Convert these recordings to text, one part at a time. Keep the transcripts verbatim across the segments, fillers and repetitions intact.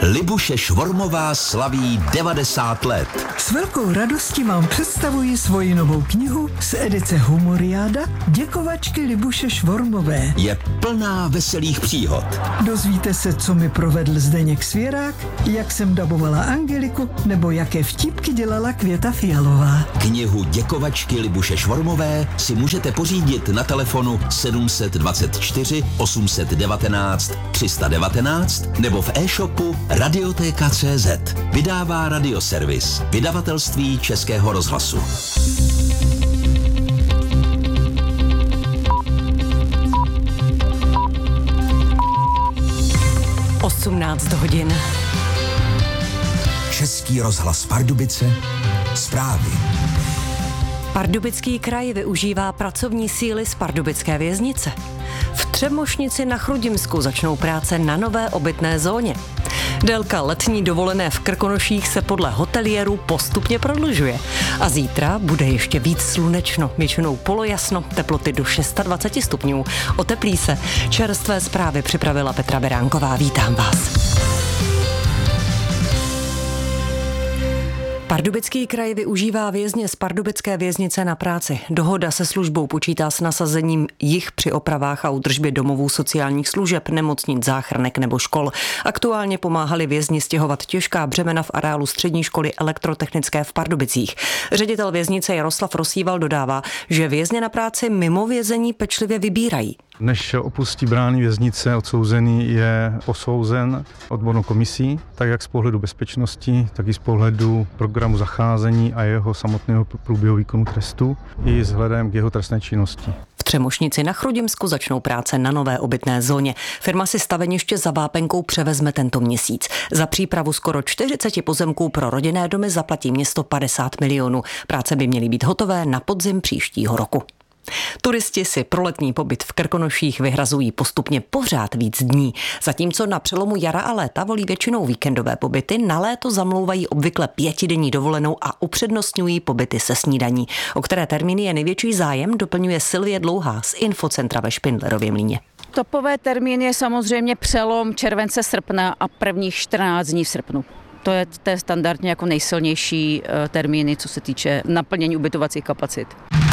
Libuše Švormová slaví devadesát let. S velkou radostí vám představuji svoji novou knihu z edice Humoriáda Děkovačky Libuše Švormové. Je plná veselých příhod. Dozvíte se, co mi provedl Zdeněk Svěrák, jak jsem dabovala Angeliku, nebo jaké vtipky dělala Květa Fialová. Knihu Děkovačky Libuše Švormové si můžete pořídit na telefonu sedm dvacet čtyři osm devatenáct tři sta devatenáct nebo v e-shopu Radiotéka tečka cé zet. Vydává Radioservis, vydavatelství Českého rozhlasu. osmnáct hodin. Český rozhlas Pardubice, zprávy. Pardubický kraj využívá pracovní síly z pardubické věznice. V Třemošnici na Chrudimsku začnou práce na nové obytné zóně. Délka letní dovolené v Krkonoších se podle hoteliérů postupně prodlužuje. A zítra bude ještě víc slunečno, většinou polojasno, teploty do dvacet šest stupňů. Oteplí se. Čerstvé zprávy připravila Petra Beránková. Vítám vás. Pardubický kraj využívá vězně z pardubické věznice na práci. Dohoda se službou počítá s nasazením jich při opravách a údržbě domovů sociálních služeb, nemocnic, záchranek nebo škol. Aktuálně pomáhali vězni stěhovat těžká břemena v areálu střední školy elektrotechnické v Pardubicích. Ředitel věznice Jaroslav Rosíval dodává, že vězně na práci mimo vězení pečlivě vybírají. Než opustí brány věznice, odsouzený je posouzen odbornou komisí, tak jak z pohledu bezpečnosti, tak i z pohledu programu zacházení a jeho samotného průběhu výkonu trestu i vzhledem k jeho trestné činnosti. V Třemošnici na Chrudimsku začnou práce na nové obytné zóně. Firma si staveniště za Vápenkou převezme tento měsíc. Za přípravu skoro čtyřicet pozemků pro rodinné domy zaplatí město padesát milionů. Práce by měly být hotové na podzim příštího roku. Turisti si pro letní pobyt v Krkonoších vyhrazují postupně pořád víc dní. Zatímco na přelomu jara a léta volí většinou víkendové pobyty, na léto zamlouvají obvykle pětidenní dovolenou a upřednostňují pobyty se snídaní. O které termíny je největší zájem, doplňuje Silvie Dlouhá z Infocentra ve Špindlerově Mlýně. Topové termín je samozřejmě přelom července srpna a prvních čtrnáct dní v srpnu. To je, to je standardně jako nejsilnější termíny, co se týče naplnění ubytovacích kapacit.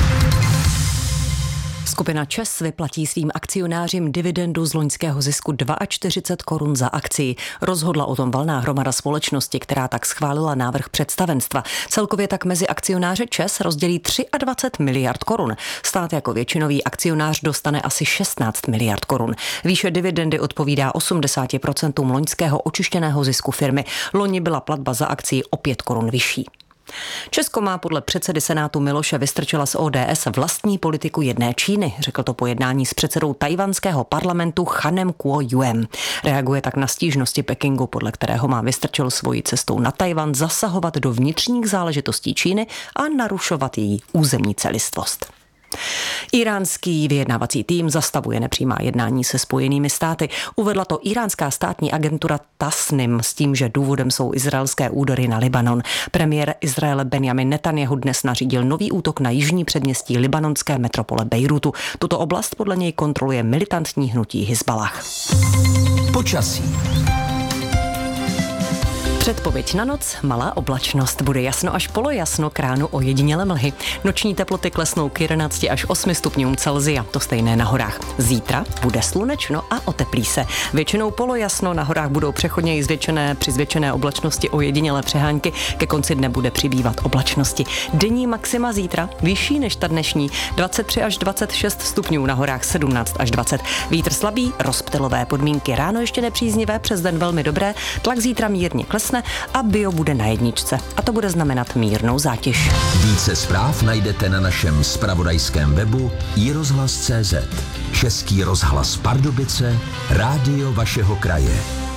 Skupina ČEZ vyplatí svým akcionářům dividendu z loňského zisku čtyřicet dva korun za akcii. Rozhodla o tom valná hromada společnosti, která tak schválila návrh představenstva. Celkově tak mezi akcionáře ČEZ rozdělí dvacet tři miliard korun. Stát jako většinový akcionář dostane asi šestnáct miliard korun. Výše dividendy odpovídá osmdesát procent loňského očištěného zisku firmy. Loni byla platba za akcii o pět korun vyšší. Česko má podle předsedy Senátu Miloše Vystrčila z O D S vlastní politiku jedné Číny, řekl to po jednání s předsedou tajvanského parlamentu Chanem Kuo-juem. Reaguje tak na stížnosti Pekingu, podle kterého má Vystrčil svojí cestou na Tajvan zasahovat do vnitřních záležitostí Číny a narušovat její územní celistvost. Iránský vyjednávací tým zastavuje nepřímá jednání se Spojenými státy. Uvedla to iránská státní agentura Tasnim s tím, že důvodem jsou izraelské údery na Libanon. Premiér Izraele Benjamin Netanjahu dnes nařídil nový útok na jižní předměstí libanonské metropole Bejrutu. Tuto oblast podle něj kontroluje militantní hnutí Hizballah. Počasí. Předpověď na noc, malá oblačnost, bude jasno až polojasno, k ránu ojediněle mlhy. Noční teploty klesnou k jedenácti až osmi stupňům Celsia, to stejné na horách. Zítra bude slunečno a oteplí se. Většinou polojasno, na horách budou přechodně i zvětšené, při zvětšené oblačnosti ojedinělé přehánky, ke konci dne bude přibývat oblačnosti. Denní maxima zítra vyšší než ta dnešní, dvacet tři až dvacet šest stupňů, na horách sedmnáct až dvacet. Vítr slabý, rozptylové podmínky, ráno ještě nepříznivé, přes den velmi dobré, tlak zítra mírně klesne a bio bude na jedničce. A to bude znamenat mírnou zátěž. Více zpráv najdete na našem zpravodajském webu i rozhlas tečka cé zet. Český rozhlas Pardubice, rádio vašeho kraje.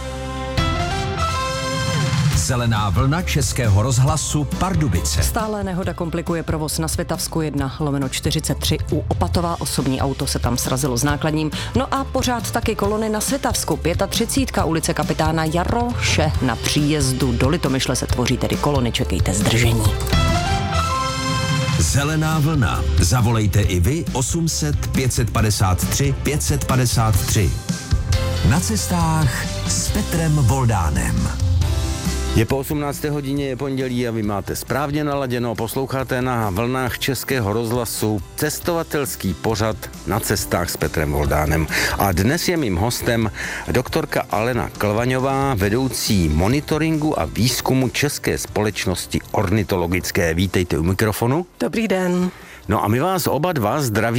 Zelená vlna Českého rozhlasu Pardubice. Stále nehoda komplikuje provoz na Svitavsku jedna lomeno čtyřicet tři. U Opatová osobní auto se tam srazilo s nákladním. No a pořád taky kolony na Svitavsku. třicet pět ulice Kapitána Jaroše. Na příjezdu do Litomyšle se tvoří tedy kolony. Čekejte zdržení. Zelená vlna. Zavolejte i vy osm set pět set padesát tři pět set padesát tři. Na cestách s Petrem Petrem Voldánem. Je po osmnácté hodině, je pondělí a vy máte správně naladěno, posloucháte na vlnách Českého rozhlasu cestovatelský pořad Na cestách s Petrem Voldánem. A dnes je mým hostem doktorka Alena Klvaňová, vedoucí monitoringu a výzkumu České společnosti ornitologické. Vítejte u mikrofonu. Dobrý den. No a my vás oba dva zdraví